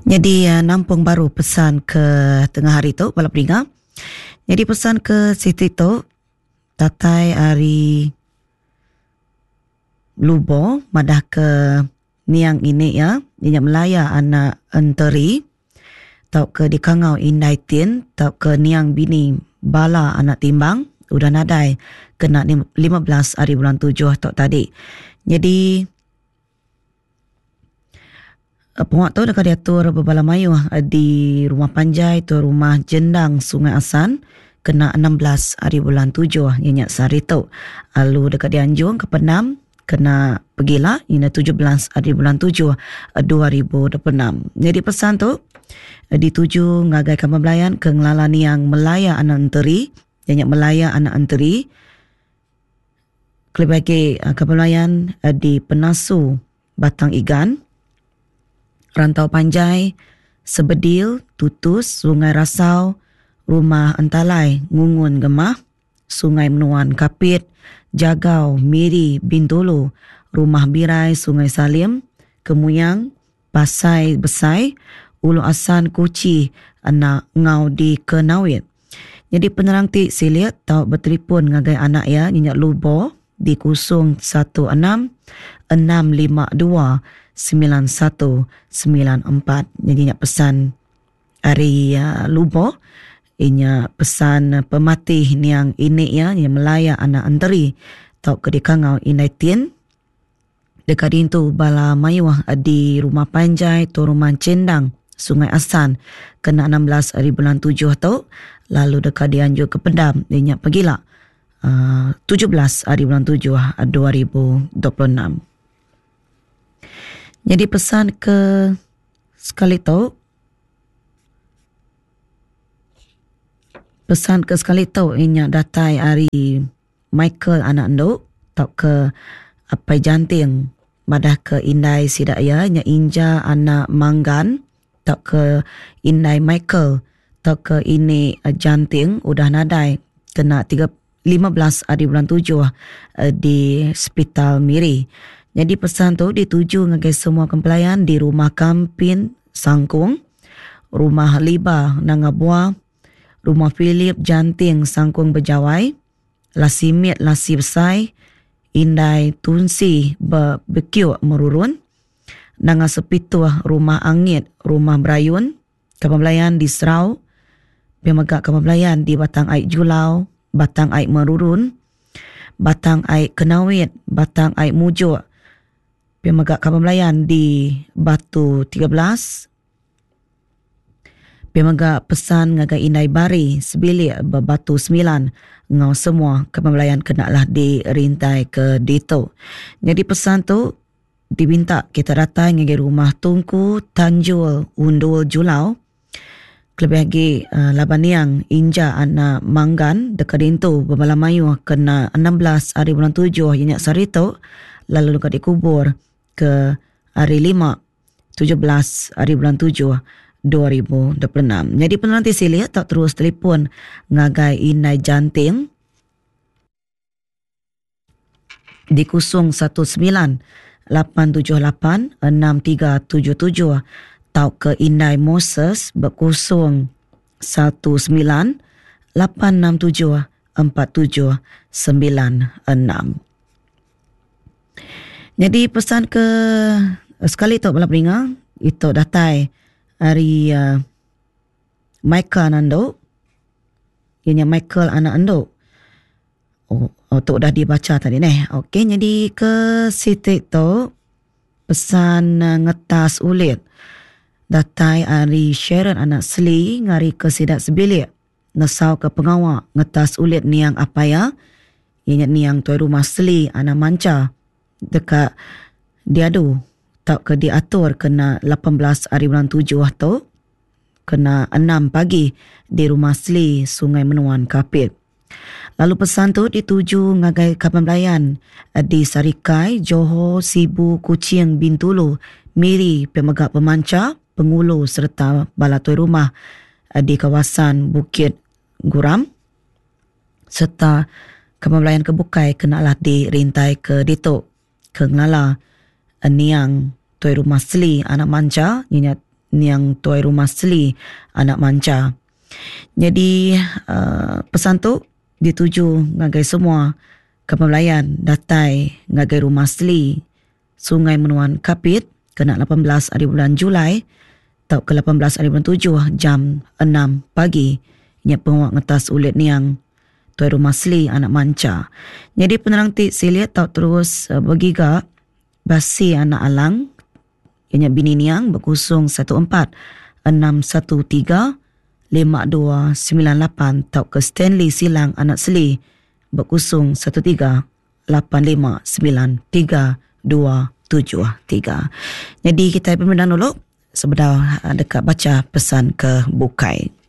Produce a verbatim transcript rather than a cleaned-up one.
Jadi uh, nampung baru pesan ke tengah hari tu balap ringa. Jadi pesan ke Siti tu tatai hari lubo madah ke niang ini ya, inya melaya anak enteri tau ke di kangau indai tin tau ke niang bini bala anak timbang udah nadai kena lima belas hari bulan tujuh tau tadi. Jadi penguat tu dekat diatur berbala mayu di rumah Panjai tu rumah Jendang Sungai Asan kena enam belas hari bulan tujuh ianya sehari tu. Lalu dekat Dianjung ke Penam kena pergilah ianya tujuh belas hari bulan tujuh dua ribu dua puluh enam. Jadi pesan tu dituju ngagai Kamabelayan ke ngelalan yang melaya anak enteri, ianya melaya anak enteri. Kelebagi Kamabelayan di Penasu Batang Igan, Rantau Panjai, Sebedil, Tutus, Sungai Rasau, Rumah Entalai, Ngungun Gemah, Sungai Menuan Kapit, Jagau, Miri, Bintulu, Rumah Birai, Sungai Salim, Kemuyang, Pasai Besai, Ulu Asan Kuci, anak ngau di Kenawit. Jadi penerang ti silit tau bertelefon ngagai anak ya, nyenyak lubo di kosong satu enam enam lima dua sembilan satu sembilan empat. Jadi nak pesan hari uh, lubo inya pesan pematih niang ini ya, yang melaya anak anteri tau ke dikangau inai tin dekat itu bala mayuah di rumah Panjai tu rumah Cendang Sungai Asan kena enam belas hari bulan tujuh tau. Lalu dekat Dianjur ke Pendam inya pergilah uh, tujuh belas hari bulan tujuh dua ribu dua puluh enam. Jadi pesan ke sekali tu, pesan ke sekali tu inya datai hari Michael anak nduk tau ke apai janting madah ke indai sidak ya, inya Inja anak Manggan tau ke indai Michael tau ke ini uh, janting udah nadai kena lima belas hari bulan tujuh uh, di Hospital Miri. Jadi pesan tu dituju ngagai semua kempelayan di rumah Kampin Sangkung, rumah Liba Nangabua, rumah Philip Janting Sangkung Bejawai, Lasimit Lasi Besai, Indai Tunsi Bekyu Merurun, Nanga Sepituah rumah Angit, rumah Brayun, kempelayan di Serau, Pemegak kempelayan di Batang Aik Julau, Batang Aik Merurun, Batang Aik Kenawit, Batang Aik Mujuk, Pemegak Kamabelayan di Batu tiga belas, Pemegak pesan ngagai Indai Bari Sebilik Batu sembilan, ngau semua Kamabelayan kenalah dirintai ke dito. Jadi pesan tu diminta kita datang ngagai rumah Tungku Tanjul Undul Julau, kelebih lagi uh, Labaniang Inja anak Manggan dekat itu berbala mayu kena enam belas hari bulan tujuh ianya sarito. Lalu dekat dikubur ke hari lima tujuh belas hari bulan tujuh dua ribu dua puluh enam. Jadi penanti silih tak terus telefon ngagai Inai Janting di kosong satu sembilan lapan tujuh lapan enam tiga tujuh tujuh tau ke Indai Moses berkosong satu sembilan lapan enam tujuh empat tujuh sembilan enam. Jadi pesan ke sekali tu balap ringa itu datai hari uh, Michael Nando, ianya Michael anak Ando. Oh, oh tu dah dibaca tadi neh. Okey, jadi ke Siti tu pesan uh, ngetas ulit datai hari Sharon anak Seli ngari ke Sidak Sebilik nesau ke pengawak ngetas ulit niang apa ya, ianya niang tuai rumah Seli anak Manca dekat diadu tak ke diatur kena lapan belas hari bulan tujuh tu kena enam pagi di rumah Seli Sungai Menuan Kapit. Lalu pesan tu dituju ngagai Kamabelayan di Sarikai, Johor, Sibu, Kuching, Bintulu, Miri, Pemegak Pemanca, Pengulu serta balatoi rumah di kawasan Bukit Guram serta Kamabelayan Kebukai kenalah dirintai ke Ditok ke Ngelala niang tuai rumah Seli anak Manca ianya niang tuai rumah Seli anak manca. Jadi uh, pesan tu dituju ngagai semua kepemelayan datai ngagai rumah Seli Sungai Menuan Kapit kena lapan belas hari bulan Julai tau ke lapan belas hari bulan tujuh jam enam pagi. Nya penguak ngetas ulit niang tuai rumah Seli anak manca. Jadi penerang ti silit tau terus uh, bergiga basi anak alang ianya bini niang berkusung satu empat enam satu tiga lima dua sembilan lapan tau ke Stanley Silang anak Seli berkusung satu tiga lapan lima sembilan tiga dua tujuh tiga. Jadi kita pemandang dulu sebentar dekat baca pesan ke Bukai.